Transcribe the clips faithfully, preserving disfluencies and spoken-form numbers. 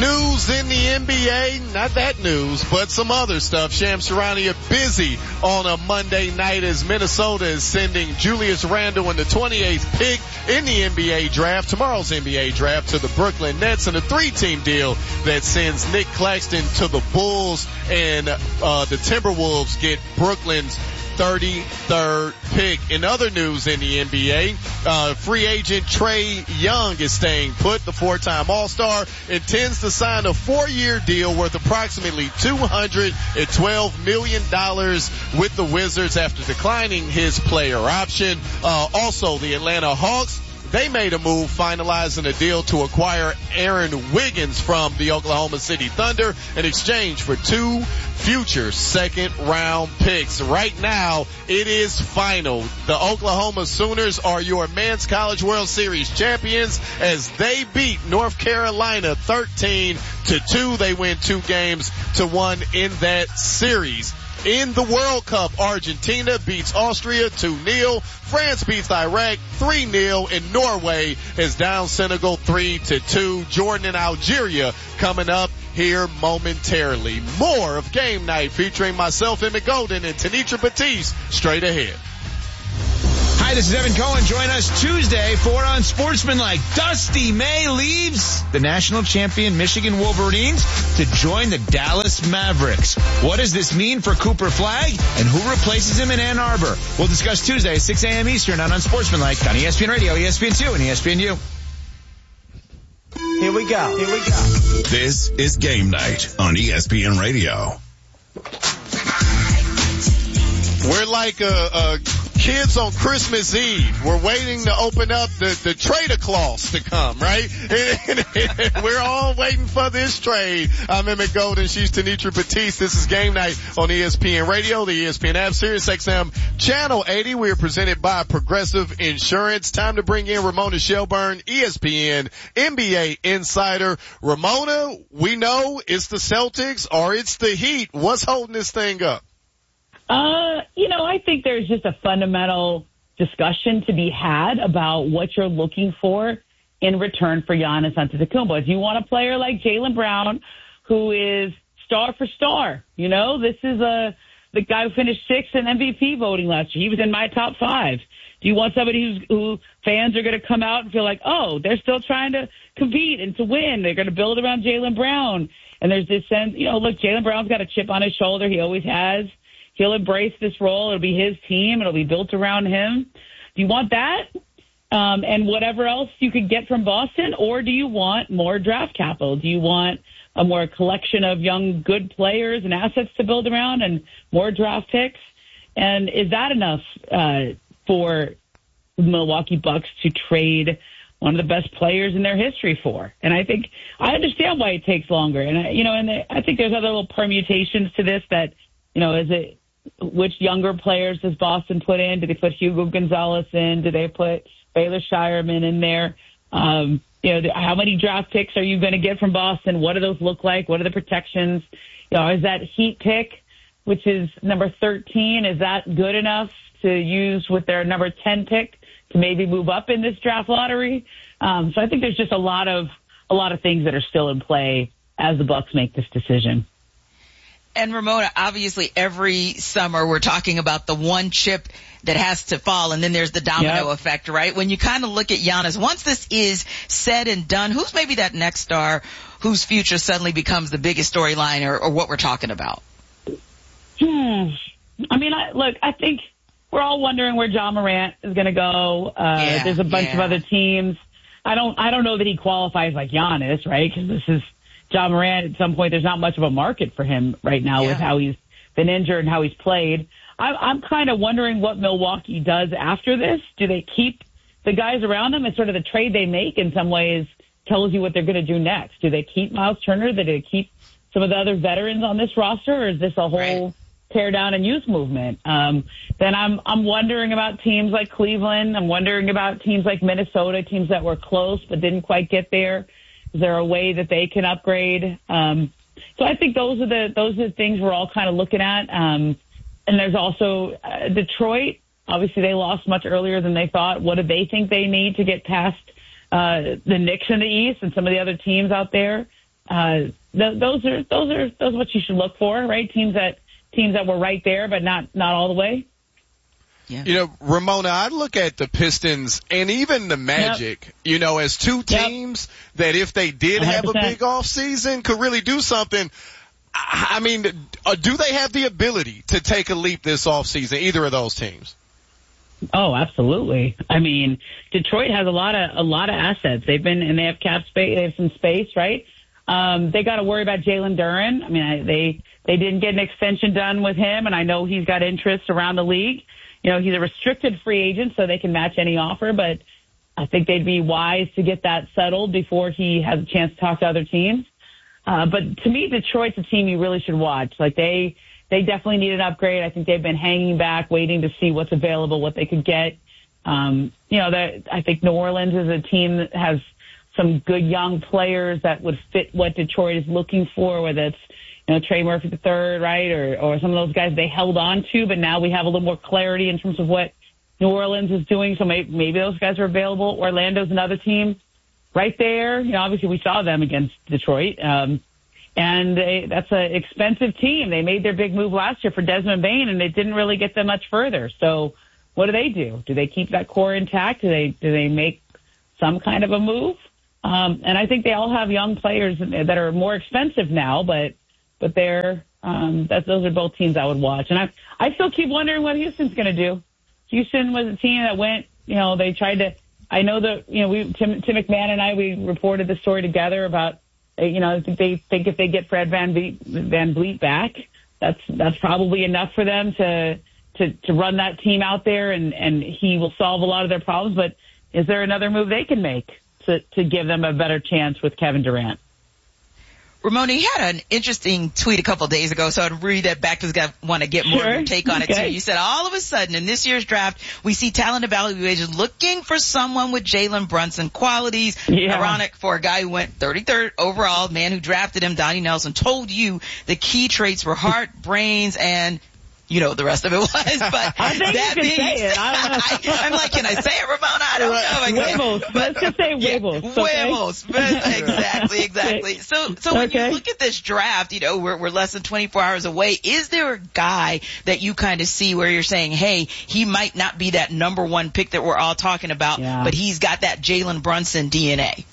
News in the N B A, not that news, but some other stuff. Shams Charania busy on a Monday night as Minnesota is sending Julius Randle in the twenty-eighth pick in the N B A draft, tomorrow's N B A draft, to the Brooklyn Nets, and a three-team deal that sends Nick Claxton to the Bulls, and uh the Timberwolves get Brooklyn's thirty-third pick. In other news in the N B A, uh, free agent Trae Young is staying put. The four-time All-Star intends to sign a four-year deal worth approximately two hundred twelve million dollars with the Wizards after declining his player option. Uh, also, the Atlanta Hawks, they made a move finalizing a deal to acquire Aaron Wiggins from the Oklahoma City Thunder in exchange for two future second round picks. Right now, it is final. The Oklahoma Sooners are your Men's College World Series champions as they beat North Carolina thirteen to two. They win two games to one in that series. In the World Cup, Argentina beats Austria two nil. France beats Iraq three nil. And Norway is down Senegal three to two. Jordan and Algeria coming up here momentarily. More of Game Night featuring myself, Emmett Golden, and Tenitra Batiste straight ahead. Hi, this is Evan Cohen. Join us Tuesday for Unsportsmanlike. Dusty May leaves the national champion Michigan Wolverines to join the Dallas Mavericks. What does this mean for Cooper Flagg, and who replaces him in Ann Arbor? We'll discuss Tuesday at six a.m. Eastern on Unsportsmanlike on E S P N Radio, E S P N two, and E S P N U. Here we go. Here we go. This is Game Night on E S P N Radio. We're like a, a kids on Christmas Eve. We're waiting to open up the, the trader clause to come, right? We're all waiting for this trade. I'm Emmett Golden. She's Tenitra Batiste. This is Game Night on E S P N Radio, the E S P N app, Sirius X M Channel eighty. We are presented by Progressive Insurance. Time to bring in Ramona Shelburne, E S P N N B A insider. Ramona, we know it's the Celtics or it's the Heat. What's holding this thing up? Uh, you know, I think there's just a fundamental discussion to be had about what you're looking for in return for Giannis Antetokounmpo. If you want a player like Jaylen Brown, who is star for star, you know, this is a the guy who finished sixth in M V P voting last year. He was in my top five. Do you want somebody who's, who fans are going to come out and feel like, oh, they're still trying to compete and to win? They're going to build around Jaylen Brown. And there's this sense, you know, look, Jaylen Brown's got a chip on his shoulder. He always has. He'll embrace this role. It'll be his team. It'll be built around him. Do you want that? Um, and whatever else you could get from Boston? Or do you want more draft capital? Do you want a more collection of young, good players and assets to build around and more draft picks? And is that enough uh, for the Milwaukee Bucks to trade one of the best players in their history for? And I think I understand why it takes longer. And, I, you know, and I think there's other little permutations to this that, you know, is it, which younger players does Boston put in? Do they put Hugo Gonzalez in? Do they put Baylor Shireman in there? Um, you know, how many draft picks are you going to get from Boston? What do those look like? What are the protections? You know, is that Heat pick, which is number thirteen, is that good enough to use with their number ten pick to maybe move up in this draft lottery? Um, so I think there's just a lot of a lot of things that are still in play as the Bucks make this decision. And Ramona, obviously every summer we're talking about the one chip that has to fall, and then there's the domino yep. effect, right? When you kind of look at Giannis, once this is said and done, who's maybe that next star whose future suddenly becomes the biggest storyline or, or what we're talking about? Hmm. I mean, I, look, I think we're all wondering where Ja Morant is going to go. Uh, yeah, there's a bunch yeah. of other teams. I don't, I don't know that he qualifies like Giannis, right? Because this is Ja Morant. At some point, there's not much of a market for him right now yeah. with how he's been injured and how he's played. I, I'm kind of wondering what Milwaukee does after this. Do they keep the guys around them? It's sort of the trade they make in some ways tells you what they're going to do next. Do they keep Miles Turner? Do they keep some of the other veterans on this roster, or is this a whole right. tear down and youth movement? Um, then I'm I'm wondering about teams like Cleveland. I'm wondering about teams like Minnesota, teams that were close but didn't quite get there. Is there a way that they can upgrade? Um, so I think those are the those are the things we're all kind of looking at. Um, and there's also uh, Detroit. Obviously, they lost much earlier than they thought. What do they think they need to get past uh, the Knicks in the East and some of the other teams out there? uh, th- those are those are those are what you should look for, right? Teams that teams that were right there, but not not all the way. Yeah. You know, Ramona, I look at the Pistons and even the Magic, yep. you know, as two teams yep. that if they did one hundred percent have a big off season could really do something. I mean, do they have the ability to take a leap this off season, either of those teams? Oh, absolutely. I mean, Detroit has a lot of a lot of assets. They've been and they have cap space. They have some space, right? Um, they got to worry about Jalen Duren. I mean, I, they they didn't get an extension done with him, and I know he's got interest around the league. You know, he's a restricted free agent, so they can match any offer, but I think they'd be wise to get that settled before he has a chance to talk to other teams. Uh, but to me, Detroit's a team you really should watch. Like they, they definitely need an upgrade. I think they've been hanging back, waiting to see what's available, what they could get. Um, you know, that I think New Orleans is a team that has some good young players that would fit what Detroit is looking for, whether it's, you know, Trey Murphy the third, right, or or some of those guys they held on to, but now we have a little more clarity in terms of what New Orleans is doing. So maybe, maybe those guys are available. Orlando's another team right there. You know, obviously we saw them against Detroit, um, and they, that's an expensive team. They made their big move last year for Desmond Bane, and it didn't really get them much further. So what do they do? Do they keep that core intact? Do they do they make some kind of a move? Um, and I think they all have young players that are more expensive now, but. But they're, um, that, those are both teams I would watch. And I, I still keep wondering what Houston's going to do. Houston was a team that went, you know, they tried to, I know that, you know, we, Tim, Tim McMahon and I, we reported the story together about, you know, I think they think if they get Fred Van Vliet, Van Vliet back, that's, that's probably enough for them to, to, to run that team out there and, and he will solve a lot of their problems. But is there another move they can make to, to give them a better chance with Kevin Durant? Ramona, you had an interesting tweet a couple of days ago, so I'd read that back because I want to get more sure. of your take on okay. it, too. You said, all of a sudden, in this year's draft, we see talent evaluators looking for someone with Jalen Brunson qualities. Yeah. Ironic for a guy who went thirty-third overall, man who drafted him, Donnie Nelson, told you the key traits were heart, brains, and... You know what the rest of it was, but I think that you can being say it. I I, I'm like, can I say it, Ramona? I don't know. I huevos. But, Let's just say huevos. Yeah, okay? Huevos. exactly, exactly. So, so when okay. you look at this draft, you know, we're, we're less than twenty-four hours away. Is there a guy that you kind of see where you're saying, hey, he might not be that number one pick that we're all talking about, yeah. but he's got that Jalen Brunson D N A?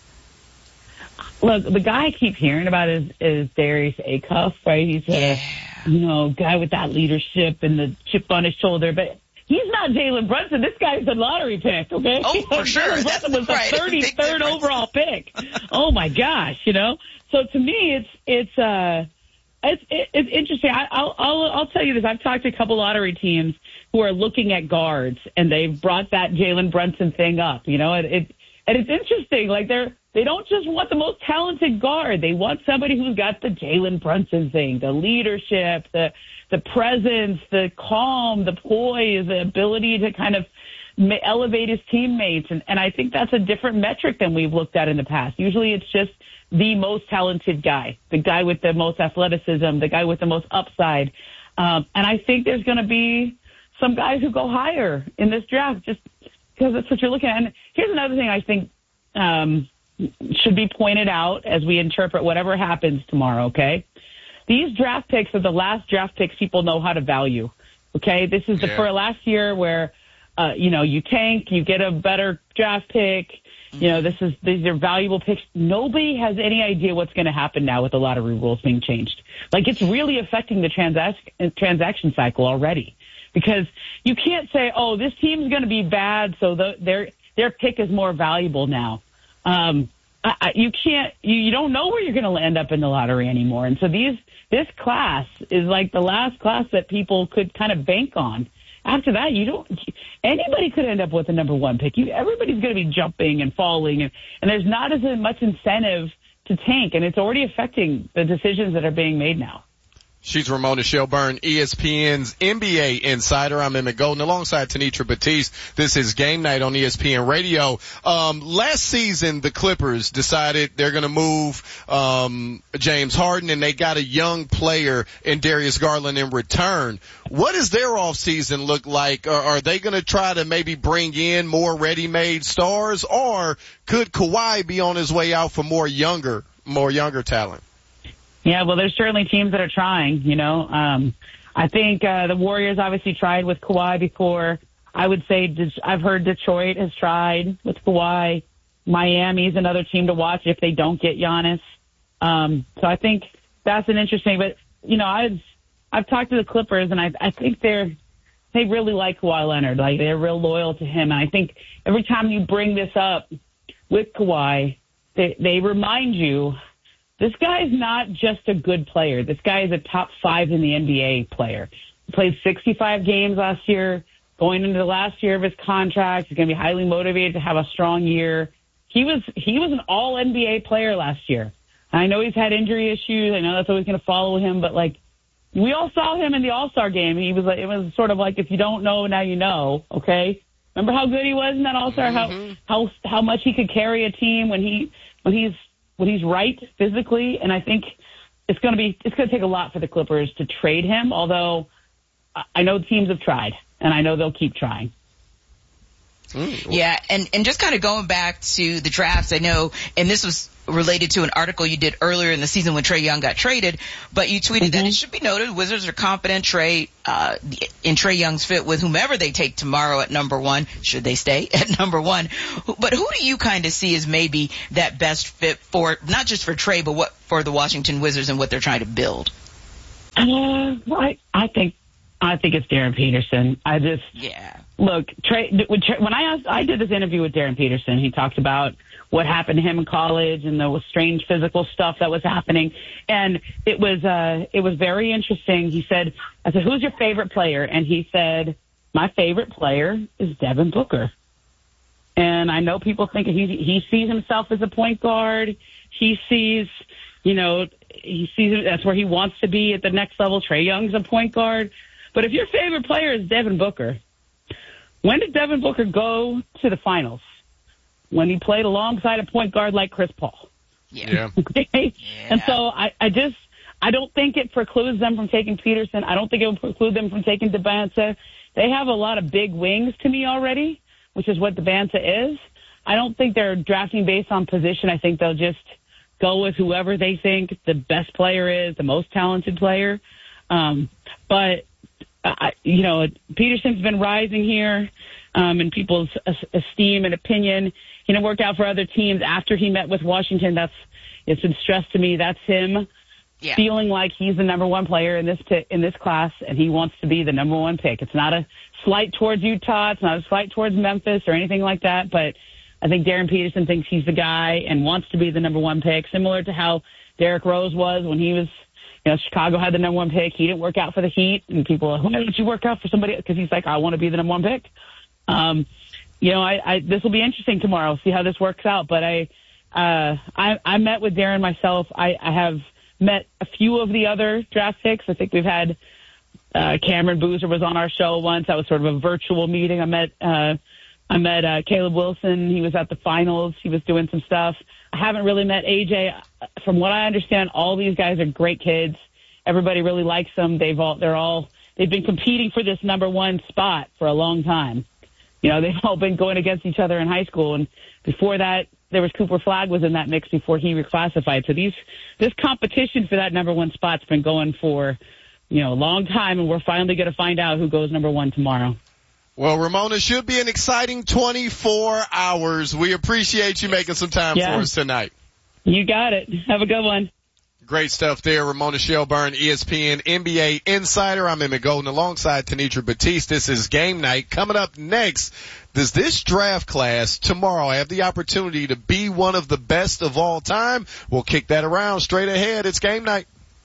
Look, the guy I keep hearing about is, is Darius Acuff, right? He's a, yeah. you know, guy with that leadership and the chip on his shoulder, but he's not Jalen Brunson. This guy's a lottery pick, okay? Oh, for sure. Jalen Brunson was the right. thirty-third overall pick. Oh my gosh, you know? So to me, it's, it's, uh, it's, it's interesting. I, I'll, I'll, I'll tell you this. I've talked to a couple lottery teams who are looking at guards and they've brought that Jalen Brunson thing up, you know, it, it and it's interesting. Like they're, They don't just want the most talented guard. They want somebody who's got the Jalen Brunson thing, the leadership, the the presence, the calm, the poise, the ability to kind of elevate his teammates. And, and I think that's a different metric than we've looked at in the past. Usually it's just the most talented guy, the guy with the most athleticism, the guy with the most upside. Um, and I think there's going to be some guys who go higher in this draft just because that's what you're looking at. And here's another thing I think um, should be pointed out as we interpret whatever happens tomorrow, okay? These draft picks are the last draft picks people know how to value, okay? This is the yeah. for last year where, uh, you know, you tank, you get a better draft pick. You know, this is these are valuable picks. Nobody has any idea what's going to happen now with the lottery rules being changed. Like, it's really affecting the transac- transaction cycle already. Because you can't say, oh, this team's going to be bad, so the, their their pick is more valuable now. Um, I, I, you can't, you, you don't know where you're going to end up in the lottery anymore. And so these this class is like the last class that people could kind of bank on. After that, you don't. Anybody could end up with a number one pick. You, everybody's going to be jumping and falling, and, and there's not as much incentive to tank, and it's already affecting the decisions that are being made now. She's Ramona Shelburne, E S P N's N B A insider. I'm Emmett Golden alongside Tenitra Batiste. This is Game Night on E S P N Radio. Um, last season, the Clippers decided they're going to move um, James Harden, and they got a young player in Darius Garland in return. What does their offseason look like? Are, are they going to try to maybe bring in more ready-made stars, or could Kawhi be on his way out for more younger more younger talent. Yeah, well, there's certainly teams that are trying, you know. Um, I think uh, the Warriors obviously tried with Kawhi before. I would say De- I've heard Detroit has tried with Kawhi. Miami's another team to watch if they don't get Giannis. Um, so I think that's an interesting. But you know, I've I've talked to the Clippers, and I I think they're they really like Kawhi Leonard. Like they're real loyal to him. And I think every time you bring this up with Kawhi, they they remind you this guy is not just a good player. This guy is a top five in the N B A player. He played sixty-five games last year. Going into the last year of his contract, he's going to be highly motivated to have a strong year. He was he was an all N B A player last year. I know he's had injury issues. I know that's always going to follow him, but like we all saw him in the All-Star game. He was like, it was sort of like if you don't know, now you know. Okay, remember how good he was in that All-Star? Mm-hmm. How how how much he could carry a team when he when he's when he's right physically. And I think it's going to be it's going to take a lot for the Clippers to trade him. Although I know teams have tried. And I know they'll keep trying. Yeah, and, and just kind of going back to the drafts, I know, and this was related to an article you did earlier in the season when Trae Young got traded, but you tweeted mm-hmm. that it should be noted Wizards are confident Trae, uh, in Trae Young's fit with whomever they take tomorrow at number one, should they stay at number one. But who do you kind of see as maybe that best fit for, not just for Trae, but what for the Washington Wizards and what they're trying to build? Uh, well, I, I think I think it's Darren Peterson. I just yeah. Look, Trae, when I asked, I did this interview with Darren Peterson. He talked about what happened to him in college and the strange physical stuff that was happening, and it was uh, it was very interesting. He said, "I said, who's your favorite player?" And he said, "My favorite player is Devin Booker." And I know people think he he sees himself as a point guard. He sees, you know, he sees that's where he wants to be at the next level. Trae Young's a point guard. But if your favorite player is Devin Booker, when did Devin Booker go to the finals? When he played alongside a point guard like Chris Paul. Yeah. Okay? Yeah. And so I, I just, I don't think it precludes them from taking Peterson. I don't think it would preclude them from taking Debanza. They have a lot of big wings to me already, which is what Debanza is. I don't think they're drafting based on position. I think they'll just go with whoever they think the best player is, the most talented player. Um, but, I, you know, Peterson's been rising here um, in people's esteem and opinion. He didn't work out for other teams after he met with Washington. That's it's been stressed to me. That's him yeah. feeling like he's the number one player in this pick, in this class, and he wants to be the number one pick. It's not a slight towards Utah. It's not a slight towards Memphis or anything like that. But I think Darren Peterson thinks he's the guy and wants to be the number one pick, similar to how Derrick Rose was when he was. You know, Chicago had the number one pick. He didn't work out for the Heat, and people are like, why don't you work out for somebody? Because he's like, I want to be the number one pick. Um, you know, I, I this will be interesting tomorrow. See how this works out. But I, uh, I, I met with Darren myself. I, I have met a few of the other draft picks. I think we've had uh, Cameron Boozer was on our show once. That was sort of a virtual meeting. I met, uh, I met uh, Caleb Wilson. He was at the finals. He was doing some stuff. I haven't really met A J. From what I understand, all these guys are great kids. Everybody really likes them. They've all, they're all, they've been competing for this number one spot for a long time. You know, they've all been going against each other in high school. And before that, there was Cooper Flagg was in that mix before he reclassified. So these, this competition for that number one spot's been going for, you know, a long time. And we're finally going to find out who goes number one tomorrow. Well, Ramona, should be an exciting twenty-four hours. We appreciate you making some time yeah. for us tonight. You got it. Have a good one. Great stuff there. Ramona Shelburne, E S P N N B A Insider. I'm Emmett Golden alongside Tenitra Batiste. This is Game Night. Coming up next, does this draft class tomorrow have the opportunity to be one of the best of all time? We'll kick that around straight ahead. It's Game Night.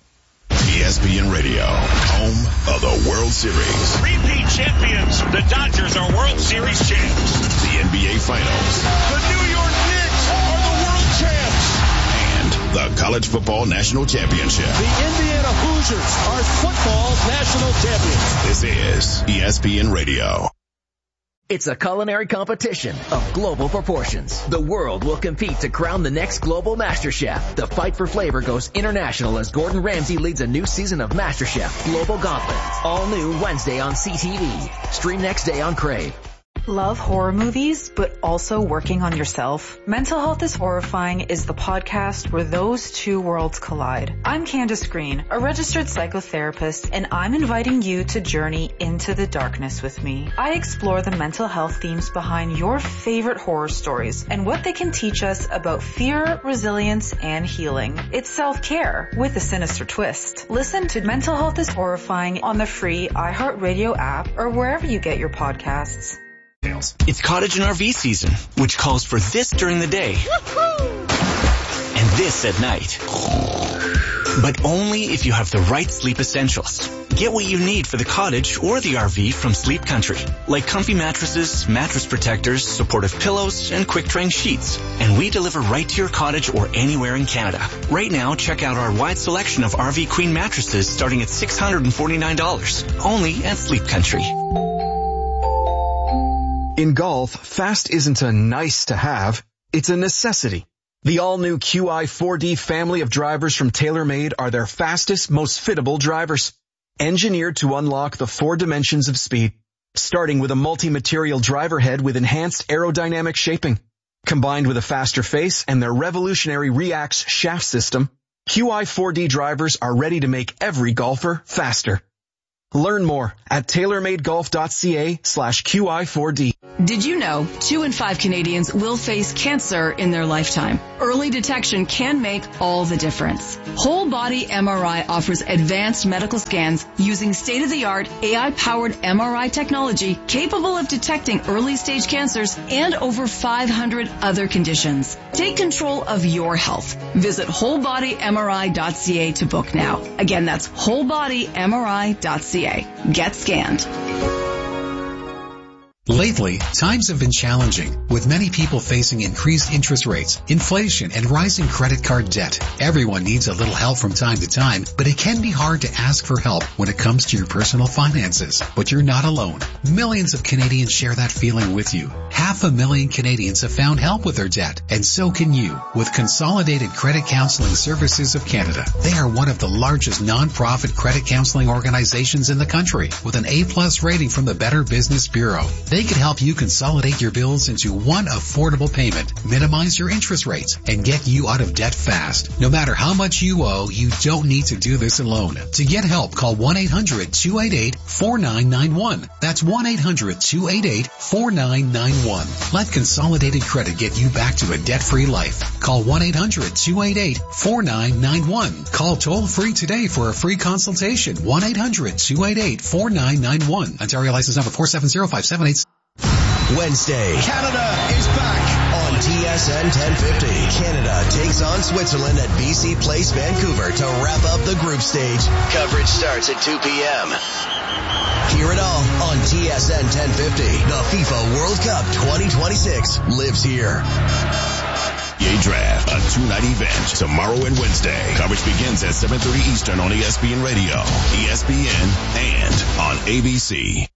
E S P N Radio, home of the World Series. Repeat champions. The Dodgers are World Series champs. The N B A Finals. The New York Knicks are the world champs. And the College Football National Championship. The Indiana Hoosiers are football national champions. This is E S P N Radio. It's a culinary competition of global proportions. The world will compete to crown the next global master chef. The fight for flavor goes international as Gordon Ramsay leads a new season of MasterChef Global Gauntlet. All new Wednesday on C T V. Stream next day on Crave. Love horror movies, but also working on yourself? Mental Health is Horrifying is the podcast where those two worlds collide. I'm Candace Green, a registered psychotherapist, and I'm inviting you to journey into the darkness with me. I explore the mental health themes behind your favorite horror stories and what they can teach us about fear, resilience, and healing. It's self-care with a sinister twist. Listen to Mental Health is Horrifying on the free iHeartRadio app or wherever you get your podcasts. It's cottage and R V season, which calls for this during the day and this at night. But only if you have the right sleep essentials. Get what you need for the cottage or the R V from Sleep Country, like comfy mattresses, mattress protectors, supportive pillows, and quick-drying sheets. And we deliver right to your cottage or anywhere in Canada. Right now, check out our wide selection of R V Queen mattresses starting at six hundred forty-nine dollars, only at Sleep Country. In golf, fast isn't a nice to have, it's a necessity. The all-new Q I four D family of drivers from TaylorMade are their fastest, most fittable drivers. Engineered to unlock the four dimensions of speed, starting with a multi-material driver head with enhanced aerodynamic shaping. Combined with a faster face and their revolutionary Reax shaft system, Q I four D drivers are ready to make every golfer faster. Learn more at taylormadegolf.ca slash QI4D. Did you know two in five Canadians will face cancer in their lifetime? Early detection can make all the difference. Whole Body M R I offers advanced medical scans using state-of-the-art A I-powered M R I technology capable of detecting early-stage cancers and over five hundred other conditions. Take control of your health. Visit whole body M R I dot C A to book now. Again, that's whole body M R I dot C A. Get scanned. Lately, times have been challenging, with many people facing increased interest rates, inflation, and rising credit card debt. Everyone needs a little help from time to time, but it can be hard to ask for help when it comes to your personal finances. But you're not alone. Millions of Canadians share that feeling with you. Half a million Canadians have found help with their debt, and so can you, with Consolidated Credit Counseling Services of Canada. They are one of the largest non-profit credit counseling organizations in the country, with an A-plus rating from the Better Business Bureau. They can help you consolidate your bills into one affordable payment, minimize your interest rates, and get you out of debt fast. No matter how much you owe, you don't need to do this alone. To get help, call one eight hundred two eight eight four nine nine one. That's one eight hundred two eight eight four nine nine one. Let Consolidated Credit get you back to a debt-free life. Call one eight hundred two eight eight four nine nine one. Call toll-free today for a free consultation. one eight hundred two eight eight four nine nine one. Ontario license number four seven zero five seven eight. Wednesday, Canada is back on T S N ten fifty. Canada takes on Switzerland at B C Place, Vancouver to wrap up the group stage. Coverage starts at two p.m. Hear it all on T S N ten fifty. The FIFA World Cup twenty twenty-six lives here. N B A Draft, a two-night event tomorrow and Wednesday. Coverage begins at seven thirty Eastern on E S P N Radio, E S P N, and on A B C.